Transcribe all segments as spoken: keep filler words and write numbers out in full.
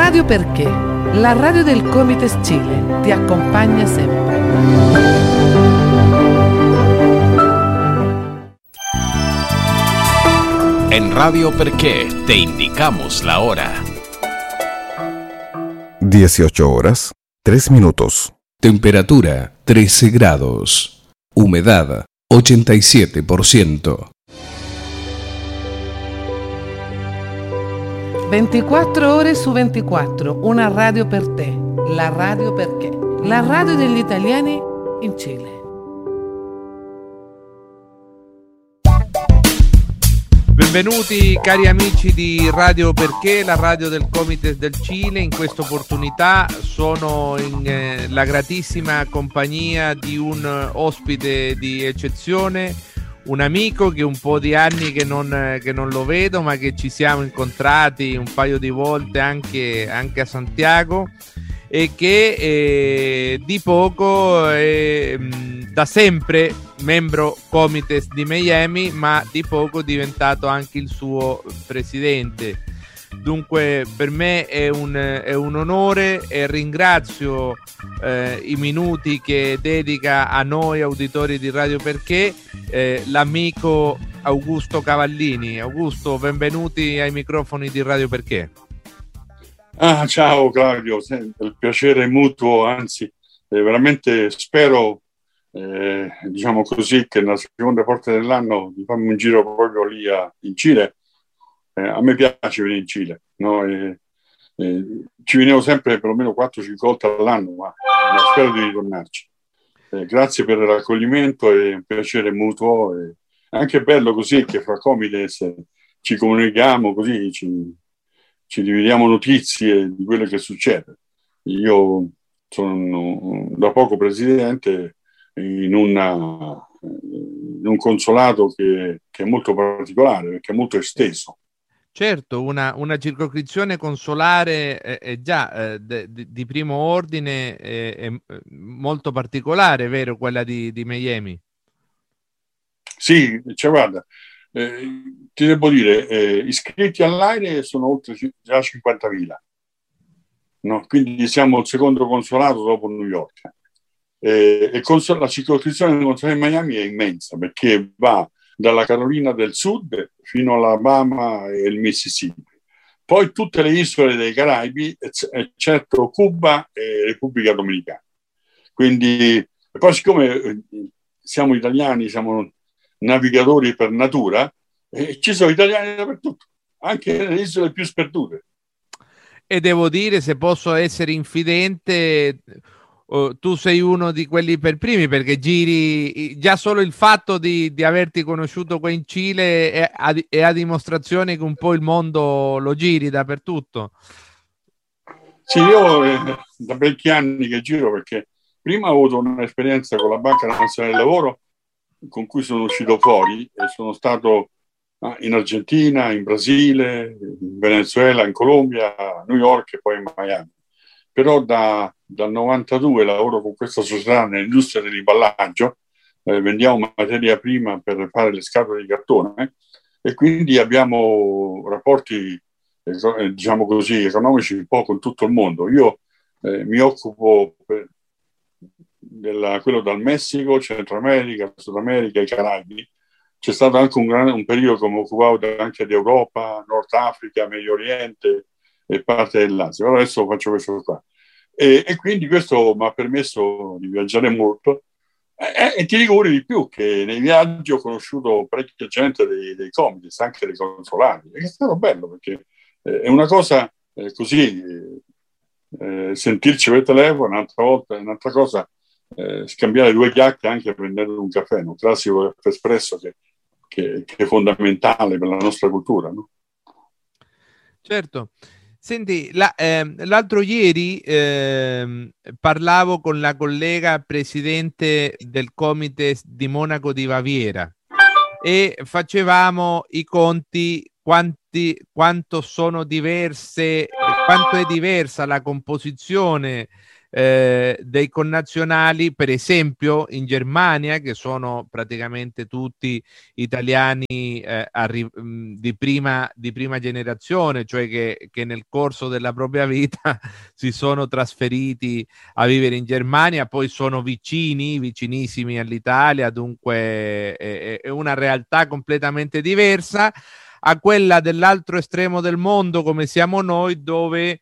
Radio Perché, la radio del Comites Chile, ti accompagna sempre. En Radio Perché te indicamos la hora. dieciocho horas, tres minutos. Temperatura trece grados. Humedad ochenta y siete por ciento. ventiquattro ore su ventiquattro, una radio per te, la Radio Perché, la radio degli italiani in Cile. Benvenuti cari amici di Radio Perché, la radio del Comites del Cile. In questa opportunità sono in eh, la gratissima compagnia di un ospite di eccezione, un amico che un po' di anni che non, che non lo vedo, ma che ci siamo incontrati un paio di volte anche, anche a Santiago, e che eh, di poco è mh, da sempre membro Comites di Miami, ma di poco diventato anche il suo presidente. Dunque per me è un, è un onore e ringrazio eh, i minuti che dedica a noi auditori di Radio Perché eh, l'amico Augusto Cavallini. Augusto, benvenuti ai microfoni di Radio Perché. Ah, ciao Claudio, il piacere è mutuo, anzi eh, veramente spero eh, diciamo così che nella seconda parte dell'anno di farmi un giro proprio lì a, in Cile. Eh, a me piace venire in Cile, no? E, e, ci venevo sempre perlomeno quattro cinque volte all'anno, ma, ma spero di ritornarci. Eh, grazie per l'accoglimento, è un piacere mutuo, e anche bello così che fra Comites ci comunichiamo, così ci, ci dividiamo notizie di quello che succede. Io sono da poco presidente in, una, in un consolato che, che è molto particolare, perché è molto esteso. Certo, una, una circoscrizione consolare è, è già eh, de, de, di primo ordine, è, è molto particolare, vero, quella di, di Miami? Sì, cioè guarda, eh, ti devo dire, eh, iscritti all'AIRE sono oltre già cinquantamila, no? Quindi siamo il secondo consolato dopo New York. Eh, e consol- la circoscrizione del consolato di Miami è immensa, perché va dalla Carolina del Sud fino all'Alabama e il Mississippi. Poi tutte le isole dei Caraibi, eccetto Cuba e Repubblica Dominicana. Quindi, poi siccome siamo italiani, siamo navigatori per natura, eh, ci sono italiani dappertutto, anche nelle isole più sperdute. E devo dire, se posso essere infidente, Uh, tu sei uno di quelli per primi, perché giri già solo il fatto di, di averti conosciuto qua in Cile è a, è a dimostrazione che un po' il mondo lo giri dappertutto. Sì, io eh, da parecchi anni che giro, perché prima ho avuto un'esperienza con la Banca Nazionale del Lavoro con cui sono uscito fuori e sono stato ah, in Argentina, in Brasile, in Venezuela, in Colombia, a New York e poi in Miami. Però da, dal novantadue lavoro con questa società nell'industria dell'imballaggio, eh, vendiamo materia prima per fare le scatole di cartone e quindi abbiamo rapporti eh, diciamo così, economici un po' con tutto il mondo. Io eh, mi occupo per, della, quello dal Messico, Centro America, Sud America, i Caraibi. C'è stato anche un, gran, un periodo che mi occupavo anche di Europa, Nord Africa, Medio Oriente e parte dell'Asia. Però adesso faccio questo qua. E, e quindi questo mi ha permesso di viaggiare molto. E, e ti dico pure di più, che nei viaggi ho conosciuto parecchia gente dei, dei Comites, anche dei consolati. E è stato bello, perché eh, è una cosa eh, così, eh, sentirci per telefono, un'altra volta, un'altra cosa, eh, scambiare due chiacchiere anche prendere un caffè, un classico caffè espresso che, che, che è fondamentale per la nostra cultura, no? Certo. Senti, la, eh, l'altro ieri eh, parlavo con la collega presidente del Comites di Monaco di Baviera e facevamo i conti quanti, quanto sono diverse, quanto è diversa la composizione eh, dei connazionali, per esempio in Germania, che sono praticamente tutti italiani eh, arri- di, prima, di prima generazione, cioè che, che nel corso della propria vita si sono trasferiti a vivere in Germania, poi sono vicini, vicinissimi all'Italia, dunque è, è una realtà completamente diversa a quella dell'altro estremo del mondo come siamo noi, dove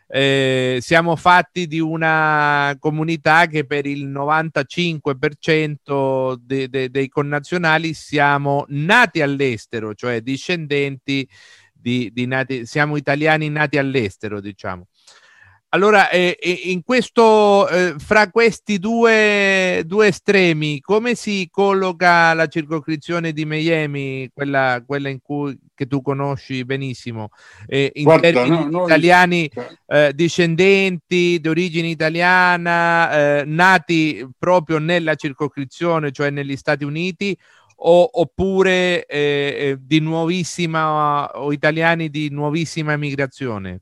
eh, siamo fatti di una comunità che per il novantacinque per cento de- de- dei connazionali siamo nati all'estero, cioè discendenti di, di nati, siamo italiani nati all'estero, diciamo. Allora, eh, in questo, eh, fra questi due, due estremi, come si colloca la circoscrizione di Miami, quella, quella in cui che tu conosci benissimo, eh, in Guarda, termini no, noi, italiani, eh, discendenti di origine italiana, eh, nati proprio nella circoscrizione, cioè negli Stati Uniti, o, oppure eh, di nuovissima, o italiani di nuovissima migrazione?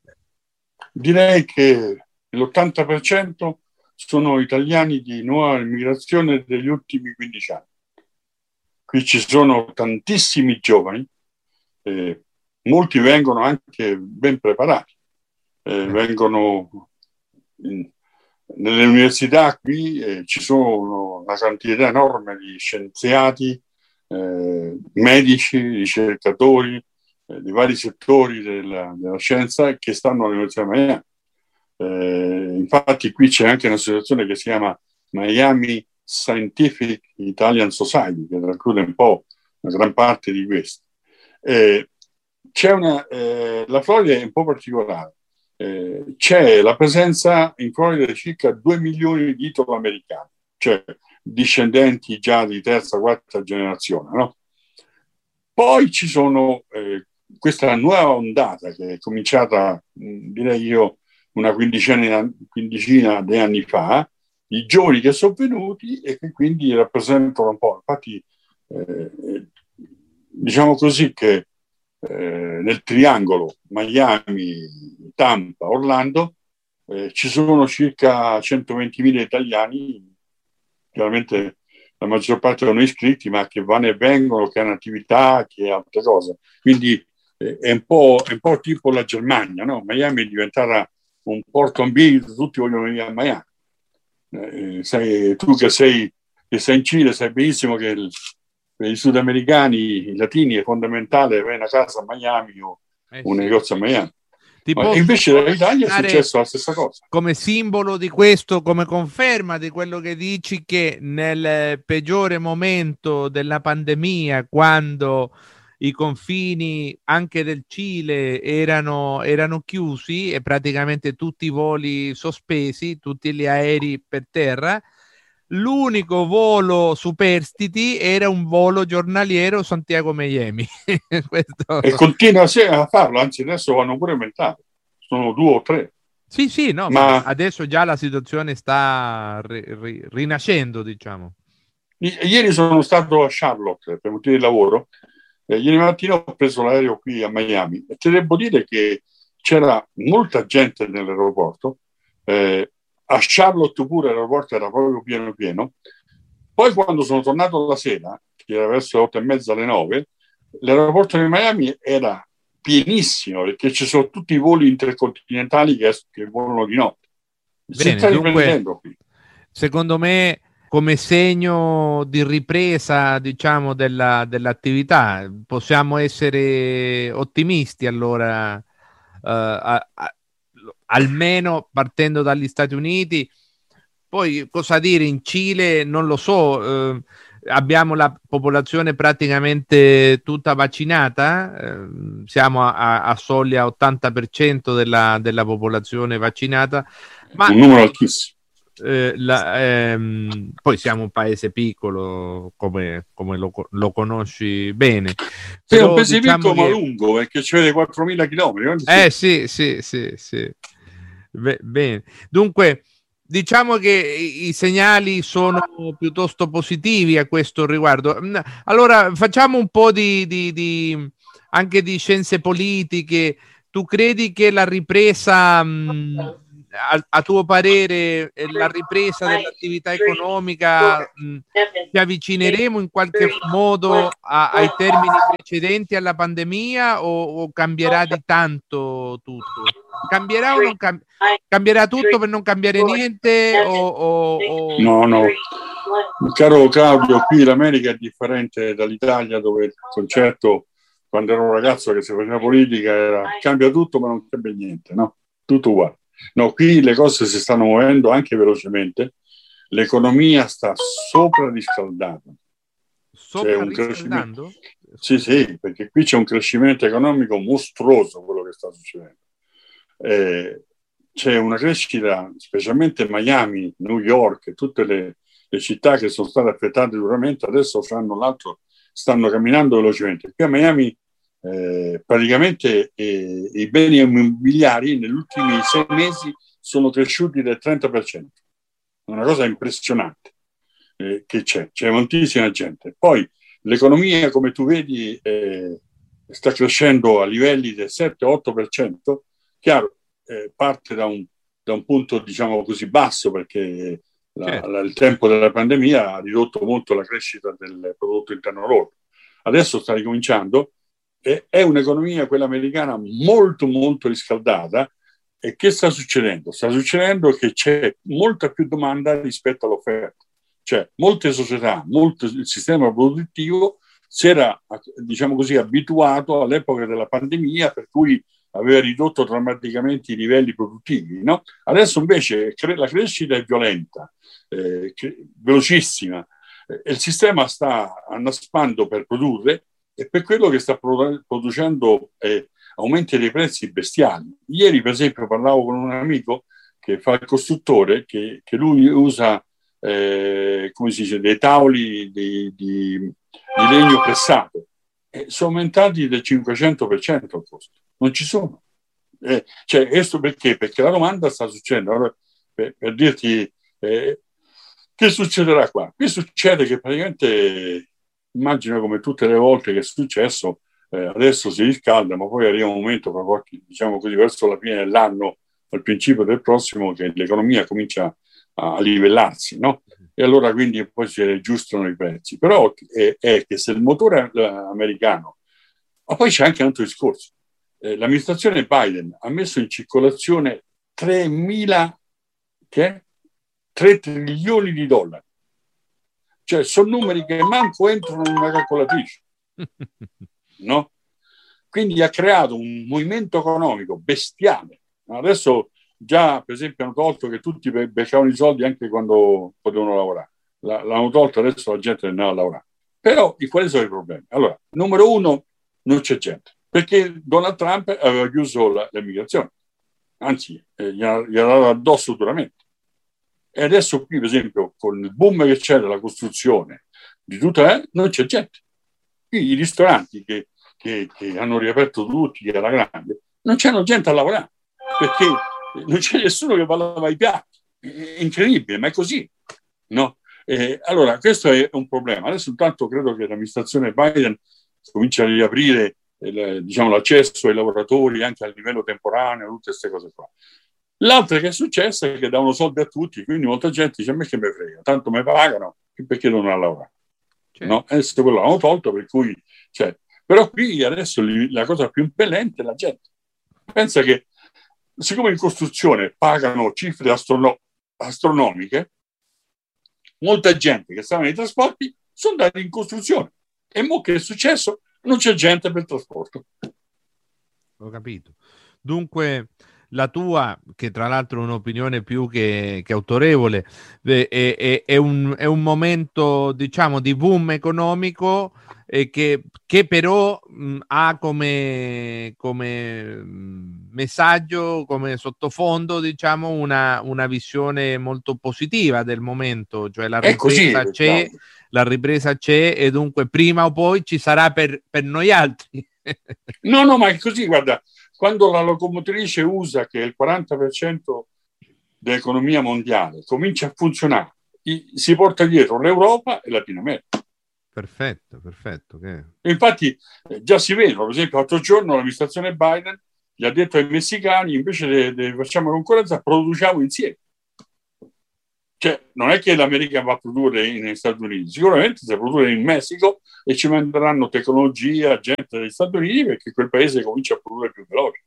Direi che l'ottanta per cento sono italiani di nuova immigrazione degli ultimi quindici anni. Qui ci sono tantissimi giovani, eh, molti vengono anche ben preparati, eh, vengono in, nelle università qui, eh, ci sono una quantità enorme di scienziati, eh, medici, ricercatori, di vari settori della, della scienza che stanno all'Università di Miami. Eh, infatti qui c'è anche un'associazione che si chiama Miami Scientific Italian Society, che racchiude un po' una gran parte di questo. Eh, c'è una, eh, la Florida è un po' particolare. Eh, c'è la presenza in Florida di circa due milioni di italo-americani, cioè discendenti già di terza, quarta generazione, no? Poi ci sono eh, questa nuova ondata che è cominciata, mh, direi io, una quindicina, quindicina di anni fa, di giovani che sono venuti e che quindi rappresentano un po'. Infatti, eh, diciamo così che eh, nel triangolo Miami, Tampa, Orlando eh, ci sono circa centoventimila italiani, chiaramente la maggior parte sono iscritti, ma che vanno e vengono, che hanno attività, che altre cose. Quindi eh, è, un po', è un po' tipo la Germania, no? Miami è diventata un porto ambito, tutti vogliono venire a Miami. Eh, sai, tu che sei, che sei in Cile sai benissimo che il, per i sudamericani, i latini, è fondamentale avere una casa a Miami o eh sì. un negozio a Miami. Ma invece dall'Italia è successo la stessa cosa. Come simbolo di questo, come conferma di quello che dici, che nel peggiore momento della pandemia, quando i confini anche del Cile erano, erano chiusi e praticamente tutti i voli sospesi, tutti gli aerei per terra, l'unico volo superstiti era un volo giornaliero Santiago-Miami. Questo... E continua a farlo, anzi adesso vanno pure aumentati, sono due o tre. Sì, sì, no, ma, ma adesso già la situazione sta ri, ri, rinascendo, diciamo. I, ieri sono stato a Charlotte per motivi di lavoro, eh, ieri mattina ho preso l'aereo qui a Miami e ti devo dire che c'era molta gente nell'aeroporto, eh, a Charlotte pure l'aeroporto era proprio pieno pieno. Poi quando sono tornato la sera, che era verso le otto e mezza alle nove, l'aeroporto di Miami era pienissimo perché ci sono tutti i voli intercontinentali che, che volano di notte. Bene, sta dunque, qui. Secondo me, come segno di ripresa, diciamo, della, dell'attività, possiamo essere ottimisti allora, uh, a, a, almeno partendo dagli Stati Uniti. Poi cosa dire in Cile non lo so, eh, abbiamo la popolazione praticamente tutta vaccinata, eh, siamo a, a soglia ottanta per cento della, della popolazione vaccinata, ma un numero altissimo. Eh, la, ehm, poi siamo un paese piccolo come, come lo, lo conosci bene. Però, è un paese diciamo piccolo che... ma lungo perché ci vede quattromila chilometri. Eh sì, sì, sì, sì. Bene. Dunque diciamo che i segnali sono piuttosto positivi a questo riguardo. Allora facciamo un po' di, di, di anche di scienze politiche. Tu credi che la ripresa mh, a, a tuo parere eh, la ripresa dell'attività economica mh, ci avvicineremo in qualche modo a, ai termini precedenti alla pandemia o, o cambierà di tanto tutto? Cambierà o non cam- cambierà tutto per non cambiare niente o, o, o... No, no. Caro Claudio, qui l'America è differente dall'Italia, dove il concetto, quando ero un ragazzo che si faceva politica, era cambia tutto ma non cambia niente, no? Tutto uguale. No, qui le cose si stanno muovendo anche velocemente, l'economia sta sopra riscaldata. Sopra riscaldando? Sì, sì, perché qui c'è un crescimento economico mostruoso quello che sta succedendo. Eh, c'è una crescita, specialmente Miami, New York, tutte le, le città che sono state affettate duramente, adesso fanno l'altro, stanno camminando velocemente. Qui a Miami eh, praticamente eh, i beni immobiliari negli ultimi sei mesi sono cresciuti del trenta per cento. Una cosa impressionante eh, che c'è, c'è moltissima gente. Poi l'economia, come tu vedi, eh, sta crescendo a livelli del sette otto per cento. Chiaro, eh, parte da un, da un punto, diciamo così, basso, perché la, certo. la, il tempo della pandemia ha ridotto molto la crescita del prodotto interno lordo. Adesso sta ricominciando, e è un'economia, quella americana, molto molto riscaldata. E che sta succedendo? Sta succedendo che c'è molta più domanda rispetto all'offerta. Cioè, molte società, molto, il sistema produttivo si era, diciamo così, abituato all'epoca della pandemia, per cui aveva ridotto drammaticamente i livelli produttivi, no? Adesso invece cre- la crescita è violenta, eh, che, velocissima, eh, e il sistema sta annaspando per produrre, e per quello che sta produ- producendo eh, aumenti dei prezzi bestiali. Ieri, per esempio, parlavo con un amico che fa il costruttore, che, che lui usa, eh, come si dice, dei tavoli di, di, di legno pressato, e sono aumentati del cinquecento per cento il costo. Non ci sono. Eh, cioè, questo perché? Perché la domanda sta succedendo. Allora, per, per dirti, eh, che succederà qua? Qui succede che praticamente, immagino come tutte le volte che è successo, eh, adesso si riscalda, ma poi arriva un momento, proprio, diciamo così, verso la fine dell'anno, al principio del prossimo, che l'economia comincia a, a livellarsi, no? E allora quindi poi si aggiustano i prezzi. Però è, è che se il motore americano, ma poi c'è anche un altro discorso. Eh, l'amministrazione Biden ha messo in circolazione tremila, che? tre trilioni di dollari. Cioè, sono numeri che manco entrano in una calcolatrice. No? Quindi ha creato un movimento economico bestiale. Adesso già, per esempio, hanno tolto che tutti beccavano i soldi anche quando potevano lavorare. La, l'hanno tolto, adesso la gente andava a lavorare. Però di quali sono i problemi? Allora, numero uno, non c'è gente, perché Donald Trump aveva chiuso la, l'immigrazione, anzi, eh, gli ha dato addosso duramente. E adesso qui, per esempio, con il boom che c'è della costruzione, di tutto, eh, non c'è gente. Qui i ristoranti che, che, che hanno riaperto tutti alla grande, non c'è gente a lavorare, perché non c'è nessuno che va a lavare i piatti. È incredibile, ma è così, no? Eh, allora, questo è un problema. Adesso intanto credo che l'amministrazione Biden comincia a riaprire il, diciamo, l'accesso ai lavoratori anche a livello temporaneo, tutte queste cose qua. L'altro che è successo è che davano soldi a tutti, quindi molta gente dice: a me che mi frega, tanto mi pagano, perché non a lavorare? Certo. No? Adesso quello l'hanno tolto, per cui, cioè, però qui adesso la cosa più impellente è la gente. Pensa che, siccome in costruzione pagano cifre astrono- astronomiche, molta gente che stava nei trasporti sono andati in costruzione. E mo che è successo? Non c'è gente per il trasporto. Ho capito. Dunque, la tua, che tra l'altro è un'opinione più che, che autorevole, è, è, è, un, è un momento, diciamo, di boom economico e che, che però mh, ha come, come mh, messaggio, come sottofondo, diciamo, una, una visione molto positiva del momento, cioè la ripresa così, c'è, diciamo. La ripresa c'è e dunque prima o poi ci sarà per, per noi altri. No, no, ma è così, guarda, quando la locomotrice U S A, che è il quaranta per cento dell'economia mondiale, comincia a funzionare, si porta dietro l'Europa e Latino America. Perfetto, perfetto. Okay. Infatti già si vede, per esempio l'altro giorno l'amministrazione Biden gli ha detto ai messicani, invece di facciamo concorrenza, produciamo insieme. Cioè, non è che l'America va a produrre negli Stati Uniti, sicuramente si produrre in Messico e ci manderanno tecnologia, gente degli Stati Uniti, perché quel paese comincia a produrre più veloce.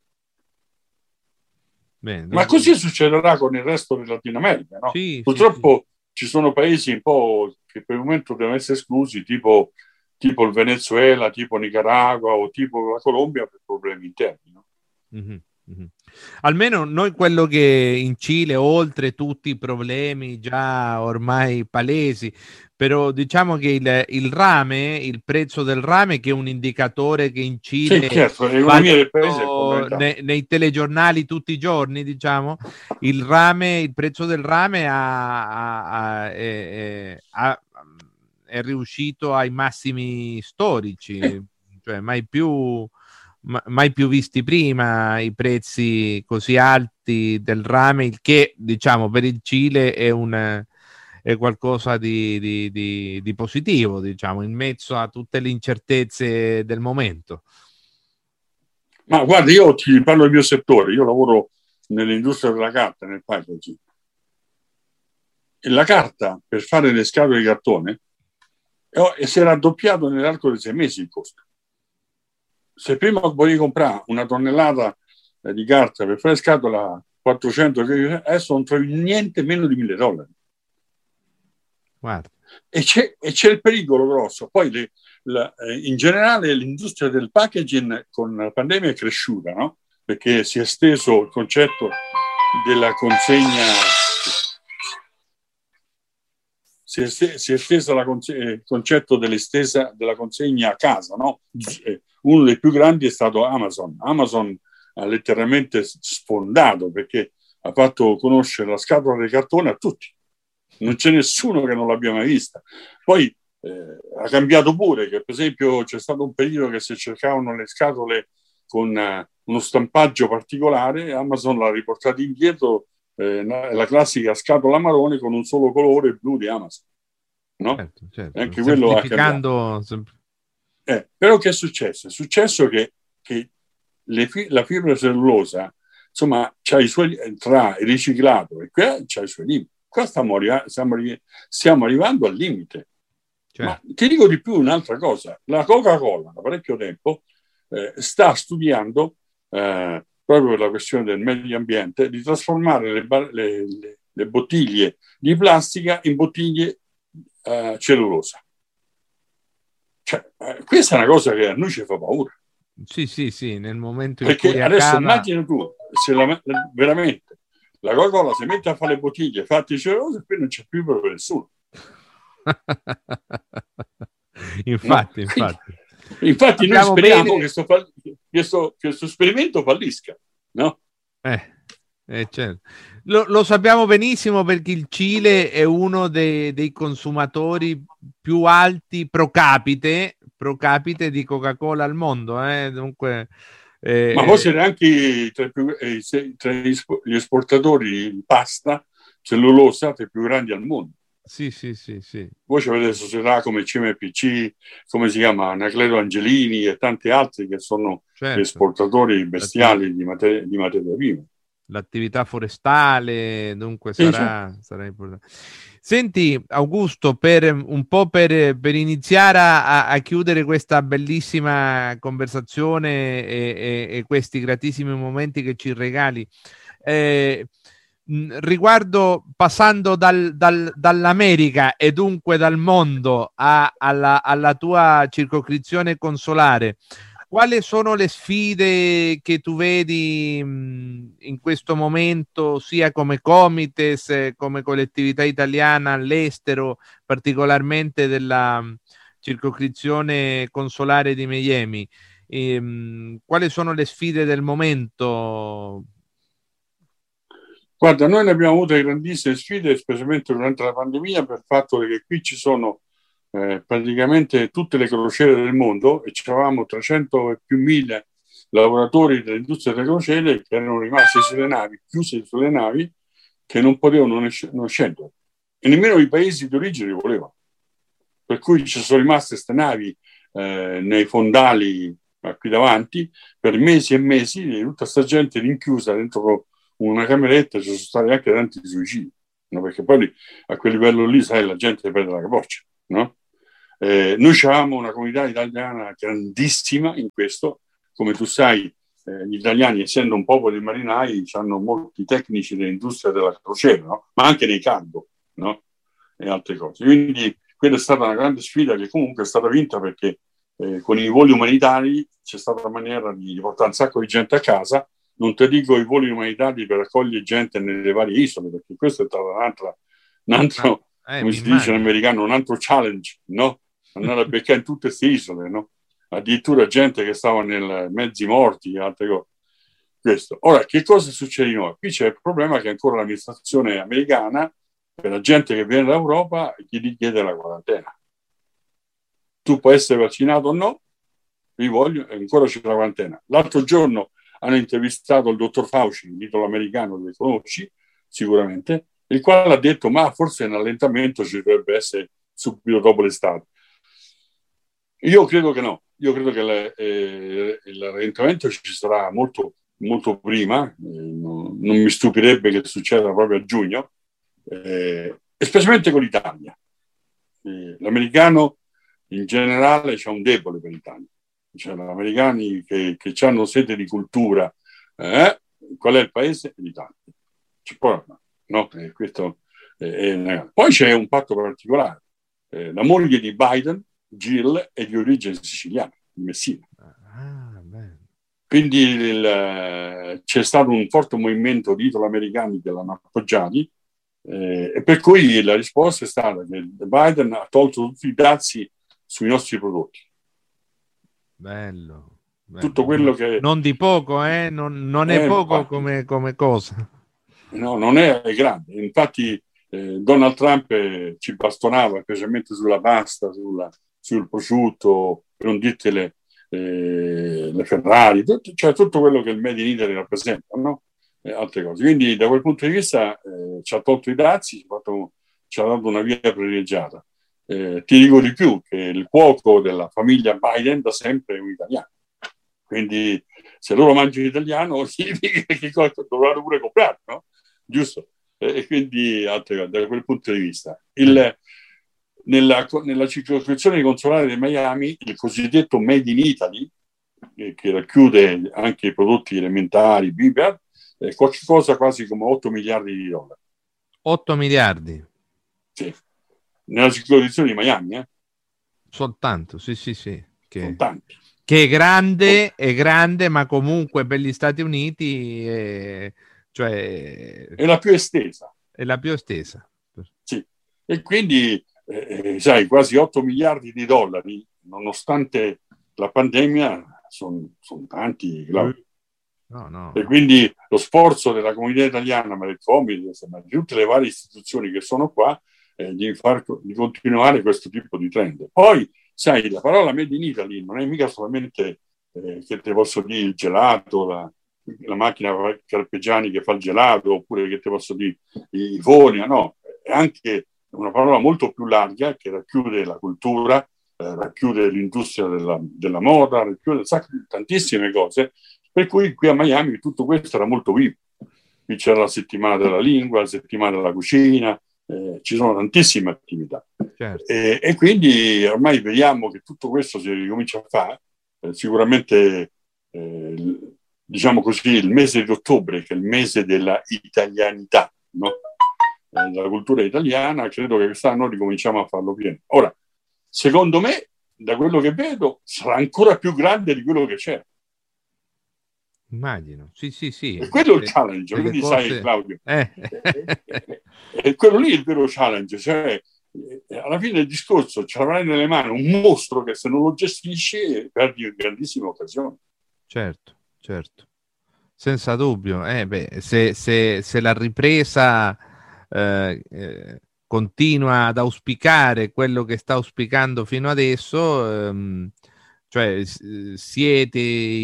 Bene, ma così succederà con il resto del Latino America, no? Sì, purtroppo sì, sì. Ci sono paesi un po' che per il momento devono essere esclusi, tipo, tipo il Venezuela, tipo Nicaragua o tipo la Colombia, per problemi interni, no? Mm-hmm. Mm-hmm. Almeno noi quello che in Cile, oltre tutti i problemi già ormai palesi, però diciamo che il, il rame, il prezzo del rame, che è un indicatore che in Cile, sì, certo, l'economia del paese è nei, nei telegiornali tutti i giorni, diciamo, il rame, il prezzo del rame ha, ha, ha, è, è, è riuscito ai massimi storici, cioè mai più mai più visti prima i prezzi così alti del rame, il che diciamo per il Cile è un è qualcosa di, di, di, di positivo, diciamo, in mezzo a tutte le incertezze del momento. Ma guarda, io ti parlo del mio settore, io lavoro nell'industria della carta, nel packaging, e la carta per fare le scatole di cartone e si è raddoppiato nell'arco di sei mesi il costo. Se prima volevi comprare una tonnellata eh, di carta per fare scatola quattrocento, adesso non trovi niente meno di mille dollari. Guarda. E c'è, e c'è il pericolo grosso. Poi le, la, eh, in generale l'industria del packaging con la pandemia è cresciuta, no? Perché si è esteso il concetto della consegna, si è, si è esteso la conse- il concetto dell'estesa della consegna a casa, no? Uno dei più grandi è stato Amazon. Amazon ha letteralmente sfondato perché ha fatto conoscere la scatola di cartone a tutti. Non c'è nessuno che non l'abbia mai vista. Poi eh, ha cambiato pure, che per esempio c'è stato un periodo che si cercavano le scatole con uh, uno stampaggio particolare, Amazon l'ha riportata indietro, eh, la classica scatola marrone con un solo colore blu di Amazon. No? Certo, certo. Anche quello ha cambiato. Eh, però che è successo? È successo che, che le fi- la fibra cellulosa, insomma, c'ha i suoi, tra il riciclato e qua c'ha i suoi limiti. Qua stiamo, arri- stiamo, arri- stiamo arrivando al limite. Certo. Ma ti dico di più un'altra cosa. La Coca-Cola, da parecchio tempo, eh, sta studiando, eh, proprio per la questione del medio ambiente, di trasformare le, bar- le, le, le bottiglie di plastica in bottiglie eh, cellulosa. Cioè, eh, questa è una cosa che a noi ci fa paura. Sì, sì, sì, nel momento in perché cui adesso accada... immagina tu, se la, veramente la Coca-Cola si mette a fare le bottiglie fatte di cellulosa e poi non c'è più proprio nessuno. infatti, no? infatti. Infatti Abbiamo noi speriamo bene... che questo, questo, questo esperimento fallisca, no? Eh. Eh, certo. lo, lo sappiamo benissimo perché il Cile è uno dei, dei consumatori più alti pro capite, pro capite di Coca-Cola al mondo. Eh? Dunque, eh, ma forse anche tra, più, eh, tra gli esportatori di pasta cellulosa tra i più grandi al mondo. Sì, sì, sì, sì. Voi avete società come C M P C, come si chiama, Anacleto Angelini e tanti altri che sono certo. esportatori bestiali di materia, di materia prima. L'attività forestale, dunque sarà, sarà importante. Senti Augusto, per un po' per, per iniziare a, a chiudere questa bellissima conversazione e, e, e questi gratissimi momenti che ci regali, eh, riguardo passando dal, dal, dall'America e dunque dal mondo a, alla, alla tua circoscrizione consolare, quali sono le sfide che tu vedi mh, in questo momento, sia come Comites, come collettività italiana all'estero, particolarmente della mh, circoscrizione consolare di Miami? E, mh, quali sono le sfide del momento? Guarda, noi ne abbiamo avute grandissime sfide, specialmente durante la pandemia, per il fatto che qui ci sono Eh, praticamente tutte le crociere del mondo e avevamo trecento e più mille lavoratori dell'industria delle crociere che erano rimasti sulle navi, chiusi sulle navi, che non potevano non scendere e nemmeno i paesi di origine volevano, per cui ci sono rimaste queste navi eh, nei fondali ma qui davanti, per mesi e mesi, tutta questa gente rinchiusa dentro una cameretta, ci sono stati anche tanti suicidi, no? Perché poi a quel livello lì, sai, la gente perde la capoccia, no? Eh, noi abbiamo una comunità italiana grandissima in questo, come tu sai, eh, gli italiani, essendo un popolo di marinai, hanno molti tecnici dell'industria della crociera, no? Ma anche nei cargo, no? E altre cose. Quindi quella è stata una grande sfida che comunque è stata vinta, perché eh, con i voli umanitari c'è stata una maniera di portare un sacco di gente a casa. Non ti dico i voli umanitari per accogliere gente nelle varie isole, perché questo è stato un altro, un altro eh, come si immagino. dice in americano, un altro challenge, no? Andare a beccare in tutte queste isole, no? Addirittura gente che stava nel mezzi morti, altre cose. Questo. Ora, che cosa succede di nuovo? Qui c'è il problema che ancora l'amministrazione americana, per la gente che viene dall'Europa, gli richiede la quarantena. Tu puoi essere vaccinato o no, vi voglio, e ancora c'è la quarantena. L'altro giorno hanno intervistato il dottor Fauci, l'italo americano, lo conosci sicuramente, il quale ha detto, ma forse un allentamento ci dovrebbe essere subito dopo l'estate. Io credo che no, io credo che le, eh, l'allentamento ci sarà molto, molto prima, eh, non, non mi stupirebbe che succeda proprio a giugno, eh, specialmente con l'Italia. Eh, l'americano in generale c'ha un debole per l'Italia, cioè gli americani che, che hanno sete di cultura, eh, qual è il paese? L'Italia. C'è poi, no? Eh, questo è, è... Poi c'è un fatto particolare, eh, la moglie di Biden, Jill, è di origine siciliana, di Messina. Ah, quindi il, c'è stato un forte movimento di italo-americani che l'hanno appoggiati, eh, e per cui la risposta è stata che Biden ha tolto tutti i dazi sui nostri prodotti. Bello, bello. Tutto quello che... Non di poco, eh? Non, non è eh, poco infatti, come, come cosa. No, non è, è grande. Infatti eh, Donald Trump eh, ci bastonava, specialmente sulla pasta, sulla... sul prosciutto, per non dirti le, eh, le Ferrari, tutto, cioè tutto quello che il Made in Italy rappresenta, no? E altre cose. Quindi da quel punto di vista eh, ci ha tolto i dazi, ci ha, fatto, ci ha dato una via privilegiata. Eh, ti dico di più, che il cuoco della famiglia Biden da sempre è un italiano. Quindi se loro mangiano italiano significa che dovranno pure comprare, no? Giusto? E quindi altre cose, da quel punto di vista. Il... Nella, nella circoscrizione consolare di Miami, il cosiddetto Made in Italy, eh, che racchiude anche i prodotti elementari, Bibia, è qualcosa quasi come otto miliardi di dollari. otto miliardi? Sì. Nella circoscrizione di Miami, eh? Soltanto, sì, sì, sì. Che, Soltanto. Che è grande, è grande, ma comunque per gli Stati Uniti è, cioè, è la più estesa. È la più estesa. Sì. E quindi... Eh, sai, quasi otto miliardi di dollari, nonostante la pandemia, sono son tanti. No, no. E quindi lo sforzo della comunità italiana, ma del Comites, ma di tutte le varie istituzioni che sono qua, eh, di, far, di continuare questo tipo di trend. Poi, sai, la parola Made in Italy non è mica solamente, eh, che te posso dire, il gelato, la, la macchina Carpegiani che fa il gelato, oppure che te posso dire i Vonia, no, è anche una parola molto più larga che racchiude la cultura, eh, racchiude l'industria della, della moda, racchiude tantissime cose, per cui qui a Miami tutto questo era molto vivo. Qui c'era la settimana della lingua, la settimana della cucina, eh, ci sono tantissime attività. Certo. E, e quindi ormai vediamo che tutto questo si ricomincia a fare, eh, sicuramente eh, diciamo così il mese di ottobre, che è il mese della italianità, no? Della cultura italiana, credo che quest'anno ricominciamo a farlo pieno. Ora, secondo me, da quello che vedo, sarà ancora più grande di quello che c'è. Immagino, sì, sì, sì. E quello è il challenge, quindi cose... sai, Claudio. Eh. E quello lì è il vero challenge, cioè alla fine del discorso ce l'avrai nelle mani un mostro che se non lo gestisci perdi una grandissima occasione. Certo, certo. Senza dubbio. Eh, beh, se, se, se la ripresa... Eh, eh, continua ad auspicare quello che sta auspicando fino adesso, ehm, cioè s- siete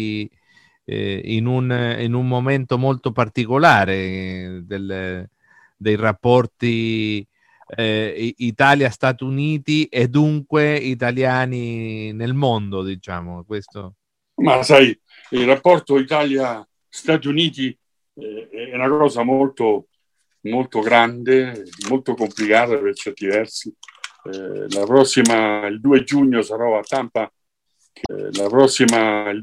eh, in, un, in un momento molto particolare eh, del, dei rapporti eh, Italia-Stati Uniti e dunque italiani nel mondo, diciamo. Questo Ma sai, il rapporto Italia-Stati Uniti eh, è una cosa molto, molto grande, molto complicata per certi versi. Eh, la prossima, il due giugno sarò a Tampa. Eh, la prossima, il